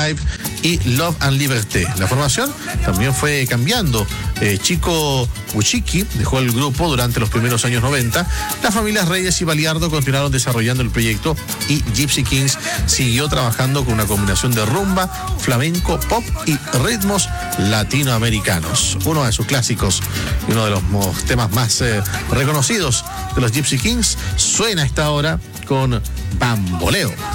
Live y Love and Liberté. La formación también fue cambiando. Chico Buchiki dejó el grupo durante los primeros años 90. Las familias Reyes y Baliardo continuaron desarrollando el proyecto y Gypsy Kings siguió trabajando con una combinación de rumba, flamenco, pop y ritmos latinoamericanos. Uno de sus clásicos y uno de los temas más reconocidos de los Gypsy Kings suena a esta hora con Bamboleo.